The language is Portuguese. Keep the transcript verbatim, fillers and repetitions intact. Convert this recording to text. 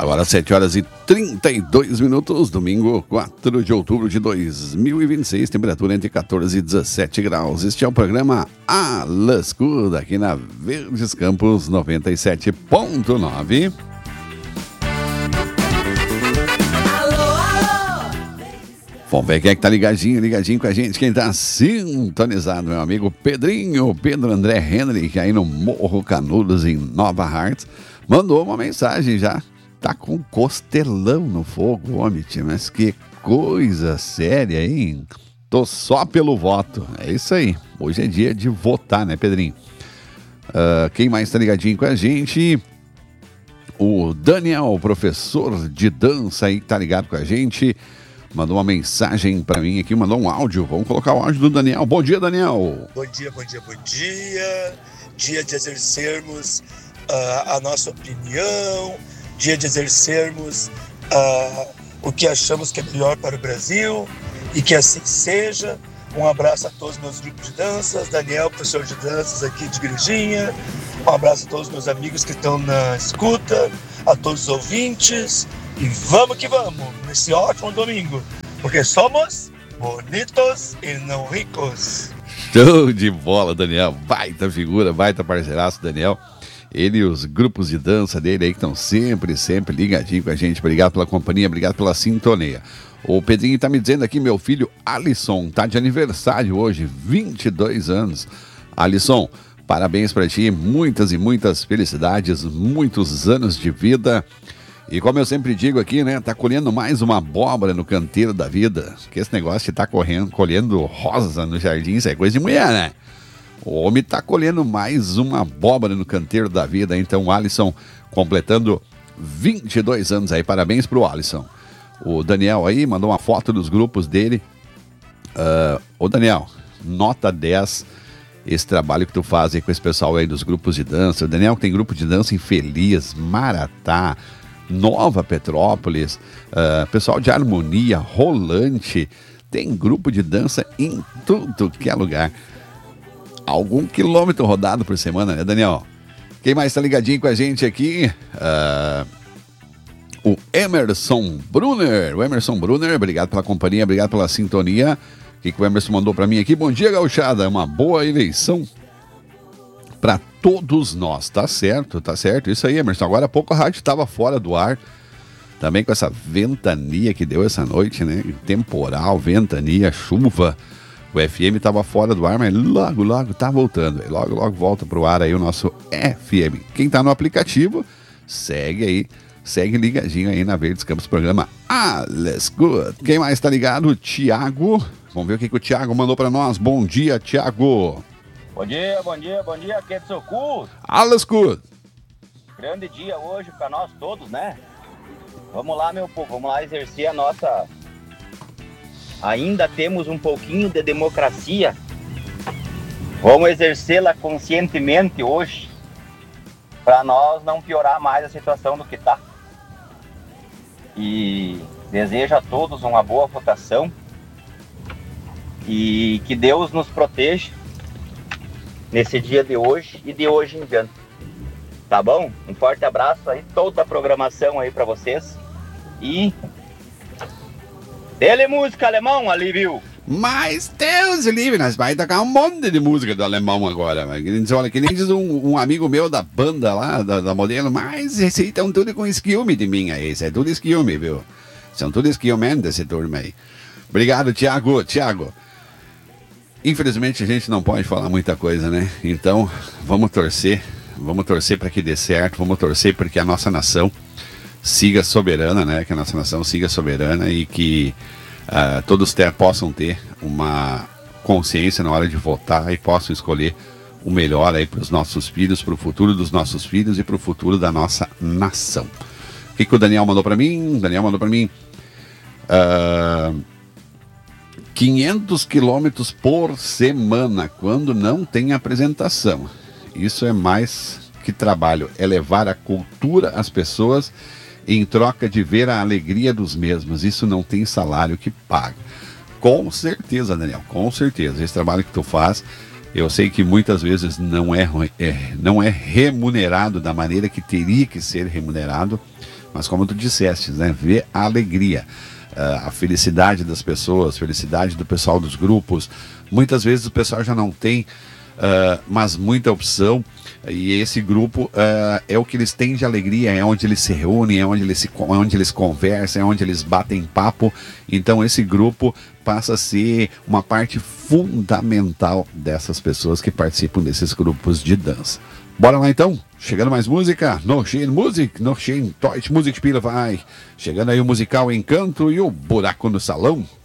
Agora sete horas e trinta e dois minutos, domingo quatro de outubro de dois mil e vinte e seis, temperatura entre quatorze e dezessete graus. Este é o programa A Lascuda, aqui na Verdes Campos noventa e sete ponto nove. Vamos ver quem é que tá ligadinho, ligadinho com a gente, quem tá sintonizado, meu amigo Pedrinho, Pedro André Henrique, aí no Morro Canudos, em Nova Hartz, mandou uma mensagem já. Tá com costelão no fogo, homem, mas que coisa séria, hein? Tô só pelo voto. É isso aí. Hoje é dia de votar, né, Pedrinho? Uh, quem mais tá ligadinho com a gente? O Daniel, professor de dança aí, que tá ligado com a gente. Mandou uma mensagem pra mim aqui, mandou um áudio. Vamos colocar o áudio do Daniel. Bom dia, Daniel. Bom dia, bom dia, bom dia. Dia de exercermos uh, a nossa opinião. Dia de exercermos uh, o que achamos que é melhor para o Brasil e que assim seja. Um abraço a todos os meus grupos de danças, Daniel, professor de danças aqui de Igrejinha. Um abraço a todos os meus amigos que estão na escuta, a todos os ouvintes. E vamos que vamos, nesse ótimo domingo, porque somos bonitos e não ricos. Show de bola, Daniel. Baita figura, baita parceiraço, Daniel. Ele e os grupos de dança dele aí que estão sempre, sempre ligadinho com a gente. Obrigado pela companhia, obrigado pela sintonia. O Pedrinho tá me dizendo aqui, meu filho Alisson, tá de aniversário hoje, vinte e dois anos. Alisson, parabéns pra ti, muitas e muitas felicidades, muitos anos de vida. E como eu sempre digo aqui, né, tá colhendo mais uma abóbora no canteiro da vida. Que esse negócio de tá correndo, colhendo rosa no jardim, isso é coisa de mulher, né? O homem tá colhendo mais uma abóbora no canteiro da vida. Então, o Alisson completando vinte e dois anos aí. Parabéns pro Alisson. O Daniel aí mandou uma foto dos grupos dele. Uh, ô Daniel, nota dez esse trabalho que tu faz aí com esse pessoal aí dos grupos de dança. O Daniel tem grupo de dança em Feliz, Maratá, Nova Petrópolis, uh, pessoal de Harmonia, Rolante. Tem grupo de dança em tudo que é lugar. Algum quilômetro rodado por semana, né, Daniel? Quem mais tá ligadinho com a gente aqui? Uh, o Emerson Brunner. O Emerson Brunner, obrigado pela companhia, obrigado pela sintonia. O que, que o Emerson mandou pra mim aqui? Bom dia, gauchada. Uma boa eleição pra todos nós. Tá certo, tá certo. Isso aí, Emerson. Agora há pouco a rádio estava fora do ar. Também com essa ventania que deu essa noite, né? Temporal, ventania, chuva. O F M estava fora do ar, mas logo, logo tá voltando. Logo, logo volta pro ar aí o nosso F M. Quem tá no aplicativo, segue aí. Segue ligadinho aí na Verdes Campos, programa Ah, Let's Good. Quem mais tá ligado? O Thiago. Vamos ver o que, que o Thiago mandou pra nós. Bom dia, Thiago. Bom dia, bom dia, bom dia. Aqui é de Socorro. Ah, Let's Good. Grande dia hoje pra nós todos, né? Vamos lá, meu povo. Vamos lá exercer a nossa... Ainda temos um pouquinho de democracia. Vamos exercê-la conscientemente hoje, para nós não piorar mais a situação do que está. E desejo a todos uma boa votação e que Deus nos proteja nesse dia de hoje e de hoje em diante. Tá bom? Um forte abraço aí, toda a programação aí para vocês. E... Dele música alemão ali, viu? Mas Deus livre, nós vai tocar um monte de música do alemão agora. Olha, que nem diz um, um amigo meu da banda lá, da, da modelo, mas esses aí estão tudo com esquilme de mim aí. Isso é tudo esquilme, viu? São tudo esquilme desse turma aí. Obrigado, Thiago. Thiago, infelizmente a gente não pode falar muita coisa, né? Então, vamos torcer. Vamos torcer para que dê certo. Vamos torcer para que a nossa nação siga soberana, né? Que a nossa nação siga soberana e que uh, todos ter, possam ter uma consciência na hora de votar e possam escolher o melhor aí para os nossos filhos, para o futuro dos nossos filhos e para o futuro da nossa nação. O que, que o Daniel mandou para mim? O Daniel mandou para mim uh, quinhentos quilômetros por semana quando não tem apresentação. Isso é mais que trabalho, é levar a cultura às pessoas em troca de ver a alegria dos mesmos. Isso não tem salário que paga. Com certeza, Daniel, com certeza. Esse trabalho que tu faz Eu sei que muitas vezes não é, é, não é remunerado da maneira que teria que ser remunerado, mas como tu disseste, né, ver a alegria, a felicidade das pessoas, a felicidade do pessoal dos grupos. Muitas vezes o pessoal já não tem, uh, mas muita opção, e esse grupo uh, é o que eles têm de alegria, é onde eles se reúnem, é onde eles, se, é onde eles conversam, é onde eles batem papo. Então esse grupo passa a ser uma parte fundamental dessas pessoas que participam desses grupos de dança. Bora lá então, chegando mais música, No Sheen Music, No Sheen Deutsch Musik Spiele vai. Chegando aí o musical Encanto e o Buraco no Salão.